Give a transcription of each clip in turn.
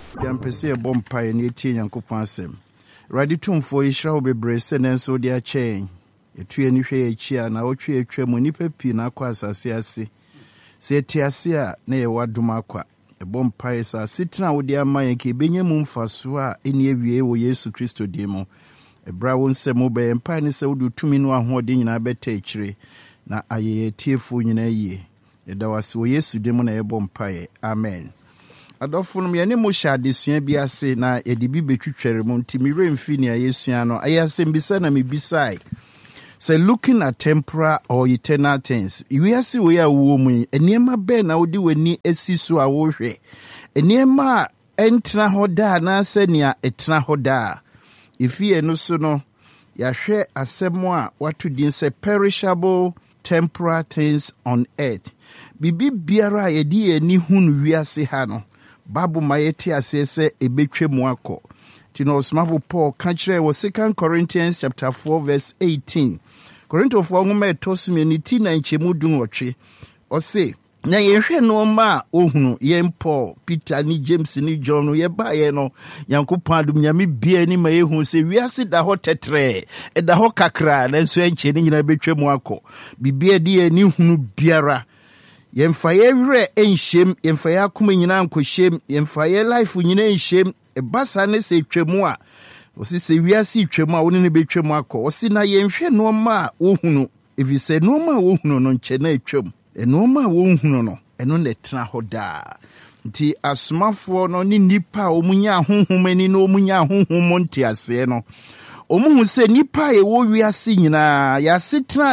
Yampese bompa ne tie Nyankopɔn asɛm. Radi tumfo Israel wo bebre se nenso de akyɛn. Etue ni hwe ekyia na otwe etwa mu nipa pi na akɔ asase ase. Se etiase a na ye wadom akwa. Bompa esa sitena wo de ama yɛn ke benye mu mfaso a eni awie wo Yesu Kristo di mu. Ebra wo nsɛm obɛ mpa ne sɛ wo du tumi no ahode nyina bɛta ekyire na ayeye tiefo nyina yie. Eda wase wo Yesu di mu na ye bompa ye. Amen. Adolfo yene mo hya adesua bi ase na yede bi betwitwere mo ntimire mfi ne ayesua no ayasem bisa na mebisai. Say looking at temporal or eternal things. We are see we are woman. Eniema be na odi wani esi so a wo hwe. Eniema entra hoda na senia etra hoda. Ifi eno so no ya hwe asemo a watu din say perishable temporal things on earth. Bibi biara yedi eni hunu wiase ha no. Babu mayeti asese ebetwe mu akọ. Tino osmafo Paul kanchire wo 2 Corinthians chapter 4 verse 18. Korinto fo nwoma etosumi ni ti na nchemu dunwotwe. Ose na yehwe no ma ohunu yen Paul, Peter ni James ni John no ye ba ye no Nyankopɔn adum nyame bia ni ma yehu se wiase da ho tetre e da ho kakra na nso enche ni nyina betwa mu akọ. Bibia di ani hunu biara yemfa ye were enhyem yemfa ya akoma nyina ankɔhyem yemfa ye life nyina enhyem basa ne se twemu a osi se wiase twemu a woni ne betwemu akɔ osi na yenhwɛ no ma ohunu if you say no ma ohunu no nkyɛ na etwem no ma ohunu no eno ne tena hɔ daa nti asomafo no ni nipa omunya ahonhom ani no omunya ahonhom ntiase no omuhu se nipa ye wo wiase nyina ya setena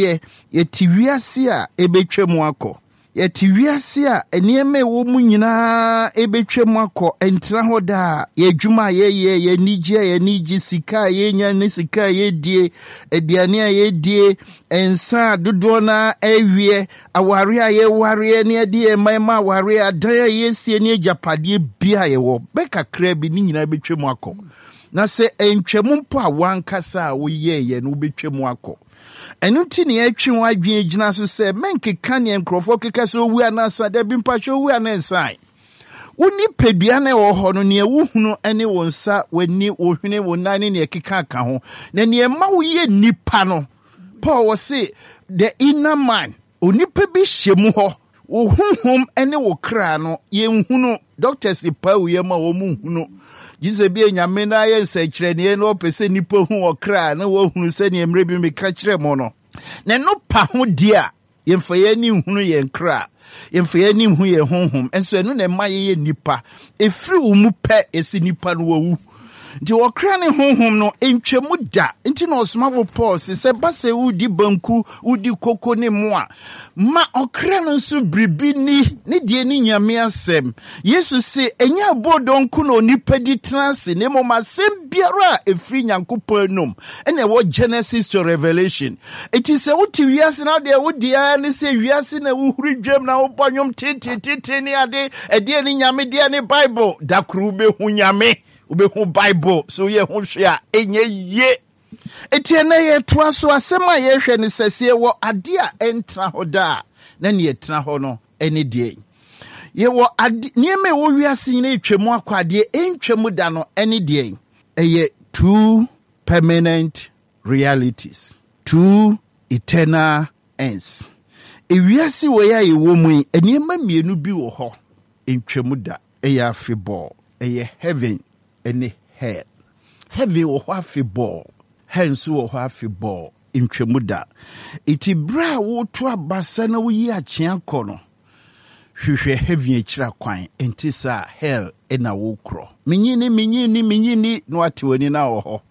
yeti wiase a ebetwemu akɔ yeti wiase a enieme wo mu nyina ebetwem akọ entra hoda ye dwuma ye nigi sika ye nya ne sika ye die aduane a ye die ensa dodo na awie aware a ye ware ne die mama aware adan ye sie ne japade bia ye wo bekakra bi ni nyina betwem akọ na se entwem mpo a wankasa a wo ye no betwem akọ. Enu ti ne atwi wadwen gina so se menkeka ne nkrofo keka so wu anasa da bi mpacho wu anensan woni pedua na wo ho no ne wuhunu ene wonsa wani wohwene wonane ne keka ka ho na ne ma wo ye nipa no Paul was say the inner man onipa bi hyemu ho wo honhom ene wo kra no ye nhunu doctors pa wo ye ma wo mu hunu Jesus be nyame na ye nsekire ne no pese nipa hu okra na wo hunu se ne mre bi meka kire mo no na no pa ho dia yemfa ye ni hunu ye nkra yemfa ye ni hu ye honhom enso eno na ma ye nipa efiri wo mu pe esi nipa no wu nti okra ne honhom no entwemu da nti no osmavo Paul se base udi banku udi koko ne moa ma okra no nso bribi ni die ni nyame asem Yesu se enya bodonku no nipa di transe ne mo masem biara efri Nyankopɔn anum ene wo Genesis to Revelation it is a uti wiase na de wodi a ne se wiase na wo huri dwam na wo bonyom tete ne ade ede ni nyame de ne Bible dakru be hu nyame ube hu Bible so ye hu hwe a enye ye etiene ye toa so asema ye hwe ne sese wo ade a entra hoda na ne etra ho no ene die ye wo nieme wo wiase nyina etwemu akwade entwemu da no ene die eye two permanent realities, two eternal ends. Ewiase wo ya ye wo mu eniema mienu bi wo ho entwemu da eye afeball eye heaven ene hell. Heaven wo ho afeball, hell so wo ho afeball entwemu da. Iti bra wo to abasa na wo yi akye akono. Hwehwe heaven akira kwan entisa hell ena wo kro. Minyini no ate wani na wo ho.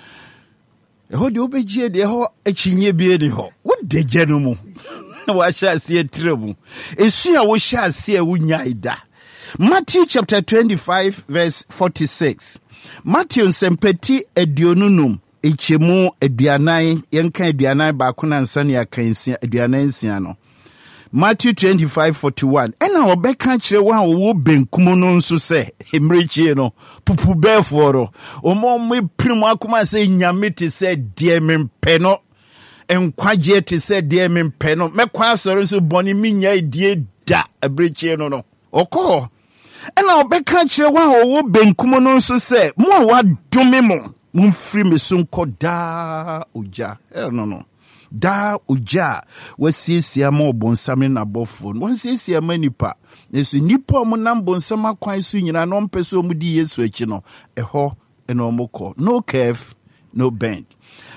Eho de obegie de ho akinye bie ni ho. Wo degye no mu. Wa sha ase tremu. Esu a wo sha ase a wo nyaida. Matthew chapter 25 verse 46. Matthew sempeti edionunum echemu eduanan yenka eduanan ba kuna nsa ne akansia eduanan nsia no. Matthew 25:41. Ena obeka kire wa wo benkum no nso se emrechie no pupu beforo omo me prim akoma se nyame te se die mempe no enkwaje te se die mempe no mekwa asoro nso boni minya die da abrechie no okọ ɛna ɔbɛka kyerɛ wɔn a wɔwɔ benkum no nso sɛ mo a wɔadome mo momfiri me so nkɔ daa ogya no daa ogya a wasiesie ma ɔbonsam ne n'abɔfoɔ no wansiesie ma nipa nso nipa a nam bonsam akwan so nyina na ɔmpɛ sɛ ɔmo di Yesu akyi no ɛhɔ ɛna ɔmo kɔ no curve no bend.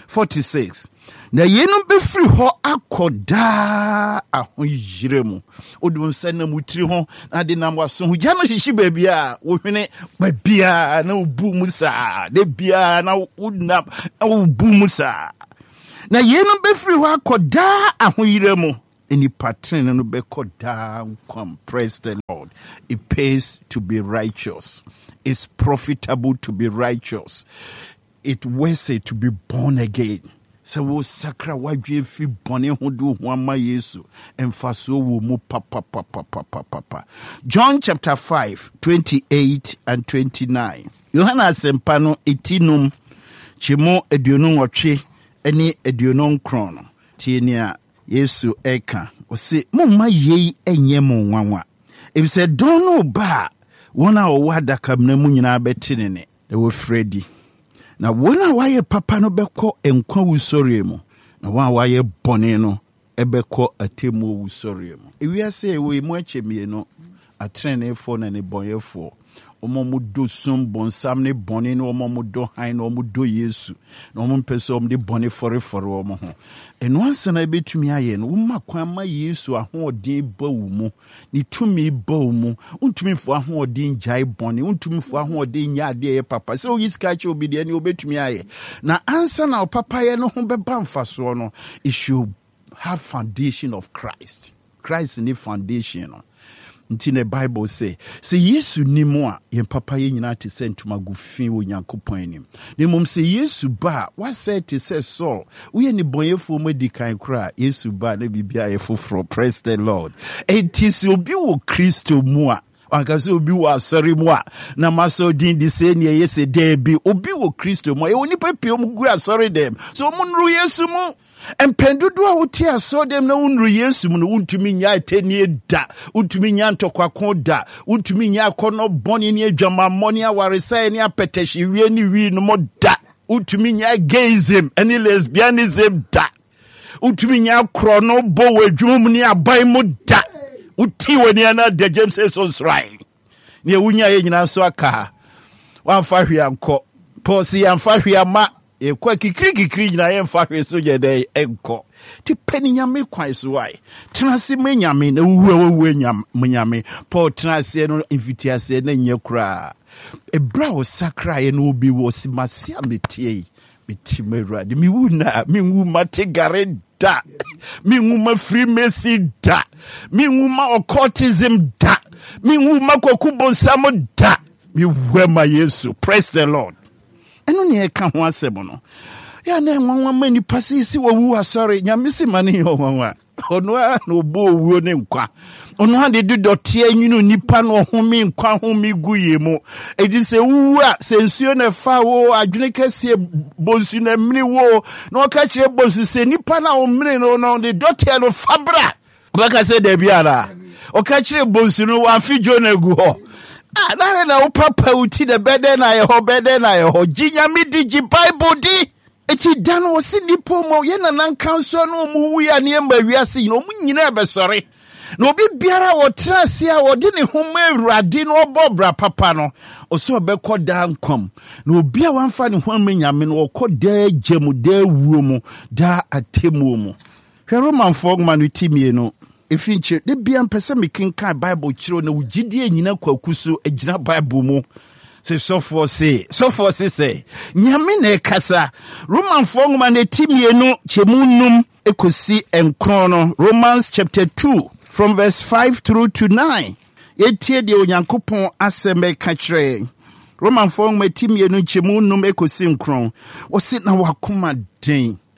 46 na yenum befiri hɔ akɔ daa ahoyire mu odum sɛ na mutiri ho na de nam waso ho gya no hyehyɛ baabi a wohwene baabia na obu mu saa de bia na wonam obu mu saa na yenum befiri hɔ akɔ daa ahoyire mu any pattern no bɛkɔ daa nkɔm. Praise the Lord. It pays to be righteous. It's profitable to be righteous. It worth it to be born again. So wo sakra wadwe fi bone ho do ho ama Yesu emfaso wo mu papa. John chapter 5 28 and 29. Yohana sempa no etinum chimo aduonu nwɔtwe ani aduonu nkron. Tienia Yesu eka o se momma yei enye mo nwanwa. If say don no ba wona o wada kamna mu nyina betinene they were Freddy. Na wona waye papa no beko enkwa wusori mu na wa waye bone no ebeko atemu wusori mu ewiase ewe mu achemie no atrenefo na ne bonyefo omo do sum bonsam ne bone no omo do han no omo do Yesu na omo mpese omo de bone fore omo ho eno ansana betumi aye no woma kwan ma Yesu ahoodin ba wu mu ni tumi ba wu mu untumi fo ahoodin jai bone untumi fo ahoodin nya ade ye papa se o yiska che obi de ne obetumi aye na ansana o papa ye no ho beba mfaso no it should have foundation of Christ ni foundation no. Nti the Bible say Yesu ni mo a yen papa ye nyina te se ntuma gu fin wo Nyankopɔn anim. Ne mom se Yesu ba what say te se so we ni bonyefo mo di kan kra Yesu ba na bibia ye foforo. Praise the Lord. It obi wo Kristo mu a anka obi wo asori mu a na maso din di se ne ye se debi obi wo Kristo mu e oni papie mu gu asori dem so mo nru Yesu mu empendudu a wote aso dem na unru Yesu mu no untumi nya etenie da untumi nya ntokwa da untumi nya akono boni ne adwama moni awaresa ne apetehye wie ne wi no mo da untumi nya gayism any lesbianism da untumi nya krono bo wadwum ne abai mu da uti wani ana de James says right ne wunya ye nyina so aka wamfa hwe anko posi yamfa hwe ama e kwa kikiri nyina ye mfa hwe so je de enko ti pani nyame kwan so wai tenase menyame na wuwe nyame Paul tenase no invitiase na nya kura ebra o sakra ye no obi wo simasia metie metimera de mi wuna mi wuma tegare da mi wuma freemason da mi wuma occultism da mi wuma kokubonsam da mi wema Yesu. Praise the Lord. Eno ne e ka ho asem no ya na nwanwa mani pasisi wo wu asori nyame si mane yo nwanwa ono a no bo wu ne nkwa ono ha de dodote anyunu nipa no home nkwa home guye mu edi se wu a se nsuo na fa wo adwene kase bonsu na mini wo na o ka kire bonsu se nipa na o mini no de dote no fabra o ka se de biara o ka kire bonsu no wa fijo na gu ho na na papa uti de bede na ye ho ginya mi di Bible di eti dan wo si nipo mo ye na nan kanso no mu wu ya ne mba wiase no mu nyina be sore na obi biara wo trase a wo de ne ho ma Awurade no obobra papa no o so be koda nkwam na obi a wanfa ne ho ma nyame no koda gemu da wuo mu da atemu mu hwe Romanfo ma no timie no efinche de bia mpese mekenkan Bible kiro na wugidie nyina kwakuso agina Bible mu se so for say nyame na ekasa Romanfo ngoma na timie no chemunum ekosi enkron no Romans chapter 2 from verse 5 through to 9 yetie de Onyankopon aseme ka kire Romanfo ngoma timie no chemunum ekosi enkron o se na wakoma den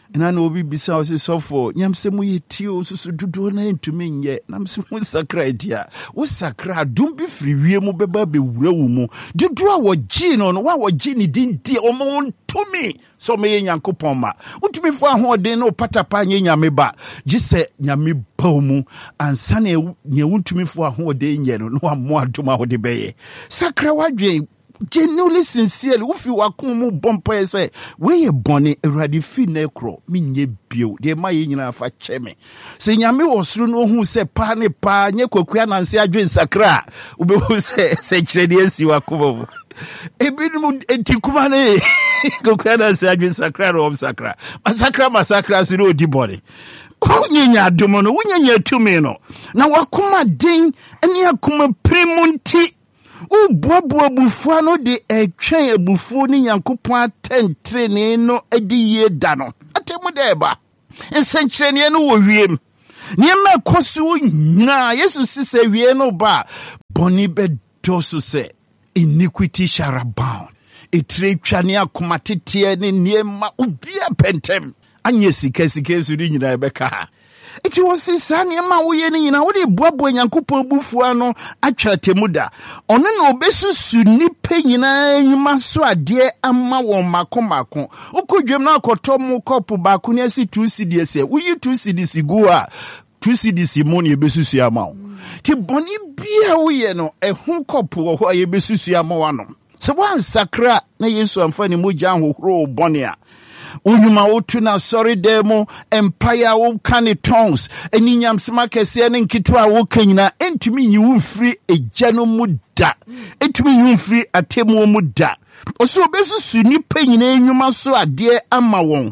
na na obi bisa o se sofo nyamse mu yetio susu dudu na ntumi nye na mse mu sakra dia wo sakra dum bi firi wie mu beba be wura wo mu dudu a wo gi no no wa wo gi ni din di o mo ntumi so me Nyankopon ma utumi fo ahoden no patapa nye nyame ba gise nyame ba mu ansa na nye utumi fo ahoden nye no no ammo adoma ho de beye sakra wadwen genuinely sincerely ufi wakumu bompo ese we bone eradi fi nekro minye bio de ma ye nyina fa cheme se nyame wosuru no hu se pa ne pa nye kwakua nanse adwen sakra ubehu se kiredi esi wakumo ebinum entikuma ne kwakua nanse adwen sakra ro sakra masakra suru odi bone unyenya adomo no unyenya tumi no na wakuma den eni akuma primunti Ubuabu bufua no de etwen abufuo ni Nyankopon atentrene no edi ye da no atemu deba ensenkyerene no wo wiem niema koso nyina Yesu sise wie no ba boni bedoso se iniquity shall abound etretwane akomatete ne niema ubia pentem anye sika su di nyina ebeka Iti wasi sani ema uye ni nyina wadi buabu Nyankopon bufua no atwa temuda ono na obesu sunipe nyina nyuma so ade ama won mako ukodwem na akoto mu kopu baako ne asi 2 cedis e uyi 2 cedis go a 2 cedis mo ne obesu su ama ti boni bia uye no ehun kopu wo ho ayebesu su ama wano se wan sakra na Yesu amfani moja hohoro boni a Unyuma utu na sorry demo empire wukani tongues eni nyamsima kese ne nkitwa wukanyina entumi nyiwu free ejano muda entumi nyiwu free atemu muda oso obesu sunipa nyina enyuma so ade ama won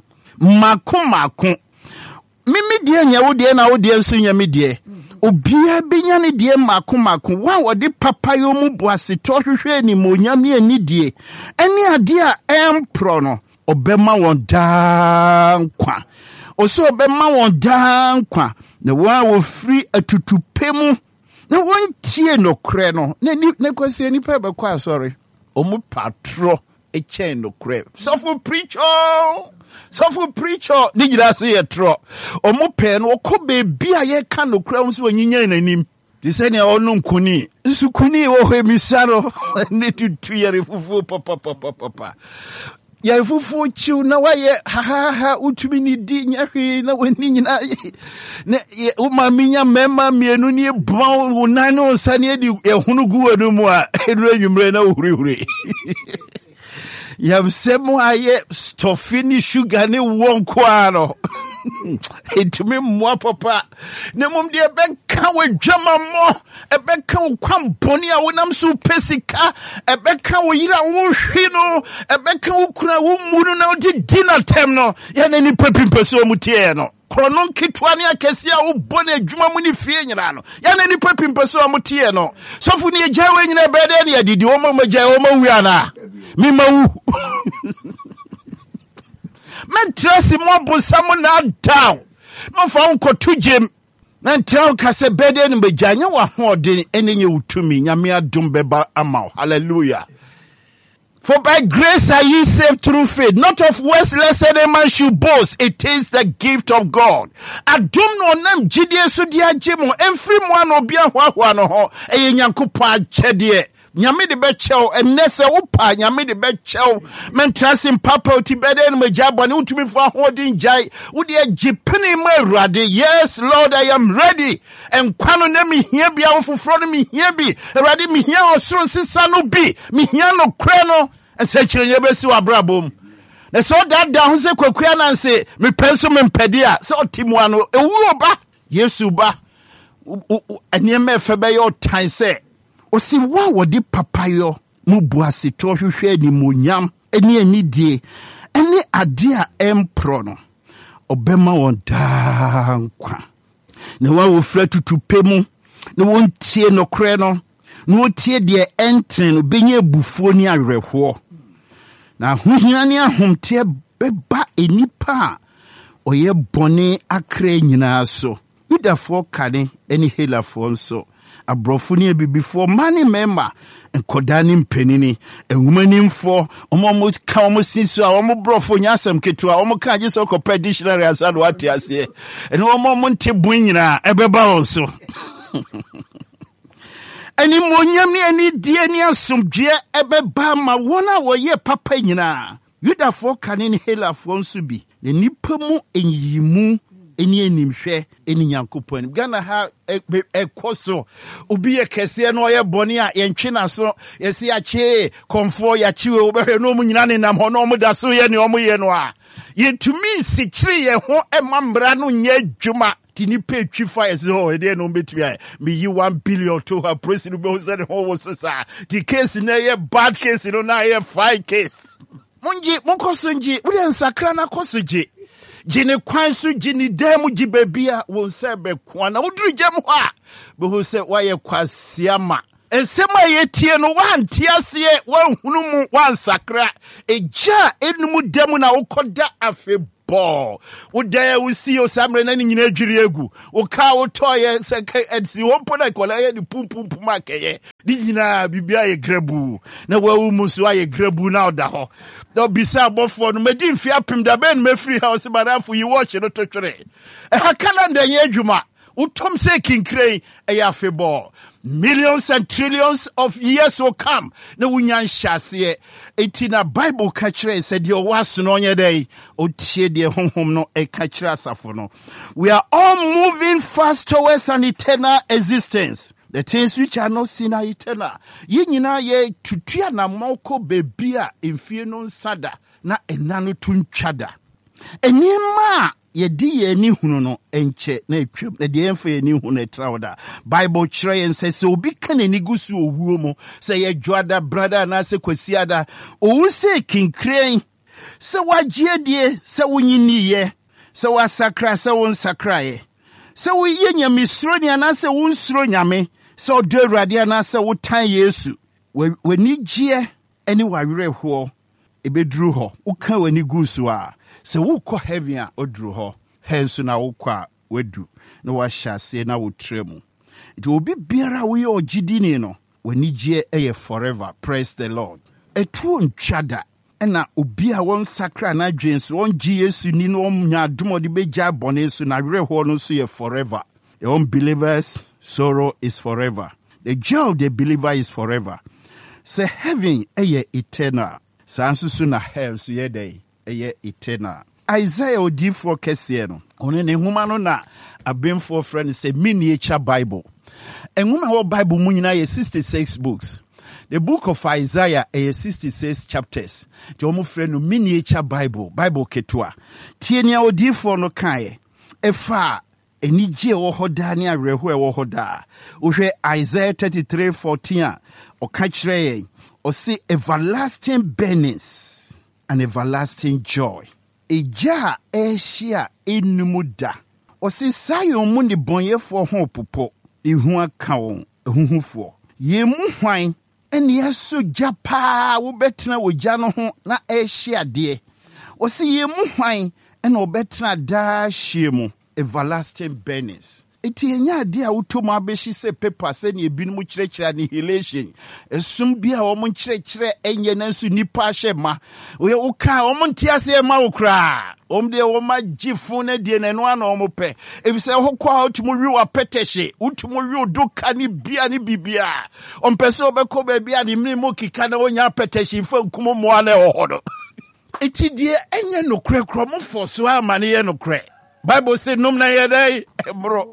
mako mimi die nya wo die na wo die nso nya me die obia benya ne die mako wa wode papayo mu boase to hwehwe ni monyam ne ani die eni ade a empro no obema won dankwa oso obema won dankwa na wa wo free atutupemu na won tie no kre no ne kwase ni pa be kwa sorry omu patro echen no kre so for preacher ni gira so ye tro omu pe no ko be bia ye ka no kre so onyinya nanim di se ne onu nkuni nsukuni wo hemisaro ne tutuyere fufu papa ya fufu chiu na waye ha utumi ni di nyahwe na wani nyina ne umaminya mema mienu ni bon unano sane di ehunu guwa no mu a enu anwumre na hurihuri yamsemu aye stofini sugar ne wonko ano etumi mwa papa ne mum de beka wadwama mo ebeka kwam boni a wonam so pesika ebeka wo yira wo hwi no ebeka wo kura wo munu na odi dinner time no ya na ni papimpeso mutie no krono kitwa ne akesi a wo boni adwuma mu ni fie nyina no ya na ni papimpeso mutie no sofu ne gyawe nyina bede ne adidi wo ma gyawe wo ma wi ana mi mawu Mentrasi mo samu na down. No fa unko tujem. Mentra kase bede ni bejanya wa hoden enenye utumi nyame adom beba ama. Hallelujah. For by grace are ye saved through faith, not of works, lest any man should boast. It is the gift of God. Adom no nam jidie so dia jemo emfiri mo an obi ahwa no ho eye Nyankopon akyede. Nyame de bechel enese wopa nyame de bechel mentrasim papa oti bede no majabone utumi fo ahodin jai wo de agipene ma awurade. Yes Lord, I am ready enkwano na mi hia bia wo foforo no mi hia bi awurade mi hia osoro sisa no bi mi hia no kre no ensekirenya besi wa brabom na so that down se kwakua na nse me penso me mpede a se otimu ano ewu oba Yesu ba eniema efebe yo tan se osi wa wodi papayo mu buase to hwehwe ni monyam eni anidie eni ade a empro no obema won dankwa ne wa wo fra tutupe mu ne won tie no kre no ne wo tie de enten no benye bufuo ni awerehwo na hohia ne ahomte beba enipa oye bone akra nyina so Yudafo kane eni helafo nso abrofo ne bibifo mani mema nkoda ne mpanini enwumanimfo omo ka omo sisu a omo brofo nyasem ketu a omo ka je so ko dictionary asado ate ase ene omo nte bun nyina ebeba onso ani monyam ne ani die ne asomdwe ebeba ma wona wo ye papa nyina Yudafo kane ne helafo nso bi ne nipa mu enyimu eni enimhwe eni Nyankopon Ghana ha ekoso obi ye kese no ye bone a ye ntwe na so ye se ache konfo ya chiwe obehwe no mu nyina ne nam ho no mu da so ye ne omo ye no a ye tumi sikiri ye ho emambra no nye adwuma tini pay twifa ye se ho e de no betumi a me yi 1 billion to her president be say ho wo so sa the case na ye bad case no na ye fine case munji munkosonji uri nsakra na kosoji jine kwansu jini demu jibebia wonsebe kwana udru jemu ha behu se waye kwasiama ensema yetie no wantiasie wanhunumu wansakra eja enumu demu na ukoda afebo udaya usi osamre na nyina adwiri egu uka utoye seke edsi wompo na kola ye ni pum makeye di nyina bibia ye grebu na wawu musu aye grebu na oda ho do bisa abofo no medi mfi apem da ben mefri house barafu yi watch no totwere ha calendar ye adwuma utom se kinkren ya febo millions and trillions of years will come na wunyan hyase etina Bible ka kire said your was no onye dey otie de honhom no e ka kire asafo no we are all moving fast towards an eternal existence. The things which are not seen are eternal. Ye nyina ye tutua na moko bebia emfie no nsada na enano tuntwada enima ye di ye ni hunu no enche na etwam na de emfa ye ni hunu etrawda Bible kire yen say obi kan ani gusu owuo mo say ye dwada brother na se kwasiada owu se kinkren se wagye die se wonyini ye se wasakra se wonsakra ye se woye nyame suro ni ana se wonsuro nyame se odo awurade ana se wotan Yesu wani gye eni wawerehwo ebeduru ho uka wani gusu a se wukọ heaven a oduru ho hensu na wukọ wedu na wahye na wotremu it will be biara we ogidini no wani gye eye forever. Praise the Lord. Etu ntwada na obi a won sakra na dwenso won gye Yesu ni no nya adomode begya bone so na werehwo no so ye forever. The unbelievers sorrow is forever. The joy of the believer is forever. Say heaven eye eternal. Sansusu na hell so ye day eye eternal. Isaiah odifo kese no one ne huma no na abemfo friend say miniature Bible. Enhuma wo Bible mu nyina ye 66 books. The book of Isaiah is 66 chapters. The omo friend no miniature Bible ketua. Tienia odifo no kae. Efa enije wo hoda ne awerehwo e wo hoda. Uhwe Isaiah 33:14 a oka kire o say everlasting burnings and everlasting joy. Eja eshia enumuda. O say sayon mu ne bonyefo ho popo. Ihu aka won ehuhufo. Yemu hwan ene yeso japa wo betena wo gya no ho na eshia de. O say yemu hwan ene obetena da hyiemu everlasting burnings. Eti enya ade a wotom abeshi se paper se ne ebinum kyerɛkyerɛ annihilation esum bi a wɔn kyerɛkyerɛ enye nanso nipa ahyɛma we woka wɔn ntiase ma wo kra wɔn de wɔn agifo na die na no ana wɔn pɛ efisɛ hokɔ otumo wi wa petehye utumo wi odoka ni bia ni bibia on pɛsɛ obɛkɔ ba bia ni mimo kika na wonya petehye fa nkumo mo ana ɛhɔ eti die enye no krekro mo fo so ama ne ye no kre Bible say num na ye dai bro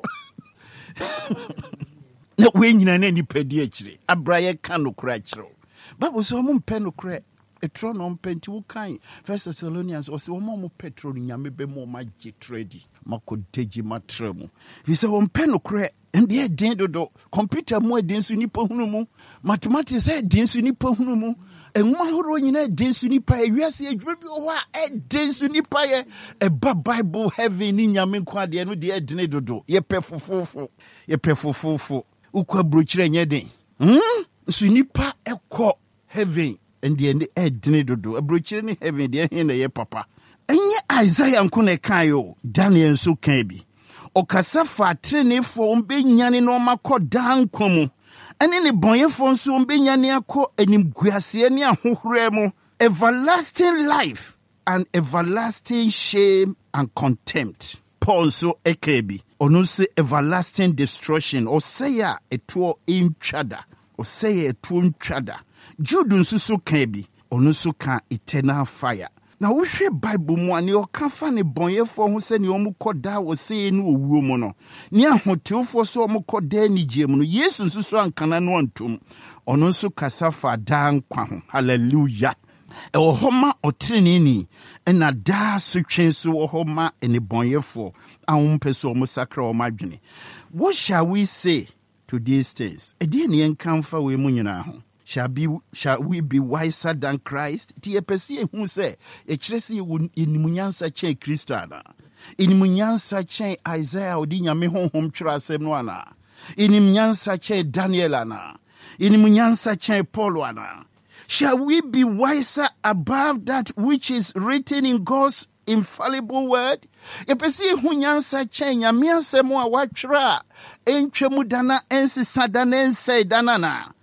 na we nyina na nipadi akire abraye ka no kra akire Bible say mo mpe no kra etro no mpenti wo kan 1 Thessalonians o say wo mo petro nyame be mo ma gitredi makodeji matremu vi say wo mpe no kra ndie den dodo computer mu edin su nipa hunu mu mathematics edin su nipa hunu mu enwa horo nyina edin su nipa ewiase adwuma bi o ha edin su nipa ye eba Bible heaven ni nyame kwa de no de edin dodo ye pefofofo ukwa brochire nye den su nipa ekọ heaven ndie edin dodo brochire ni heaven de hin na ye papa enye Isaiah nko na kan yo Daniel nso kan bi Okasa fa trenefo mbenyane no makọ dankwa mu. Ene ne bonyefo nso mbenyane akọ animguase ne ahohore mu. Everlasting life and everlasting shame and contempt. Paul so ekebi. Ono se everlasting destruction. O say ya etuo intwada. O say ya etuo ntwada. Jude nso so kebi. Ono so ka eternal fire. Na wo hwe Bible mu ani o ka fa ne bonyefo ho se ne o mu koda wo se ne owuo mu no. Ne ahotewfo so o mu koda ni gie mu no. Yesu nso so ankana no antum. Ono nso kasa fa dan kwa ho. Hallelujah. Ewo homa otrenini ena da sutwen so wo homa ene bonyefo ahompeso o musakra o madwene. What shall we say to these things? Edi ne enkamfa we mu nyina ho. Shall we be wiser than Christ? Ti epesi ehu se e kiresi inimunyansa chen Kristo ana. Inimunyansa chen Isaiah odi nyame honhom twira asem no ana. Inimunyansa chen Daniel ana. Inimunyansa chen Paul ana. Shall we be wiser above that which is written in God's infallible word? Epesi hunyansa chen nyame asem a watwira entwemu dana ensisa dana ensei dana na.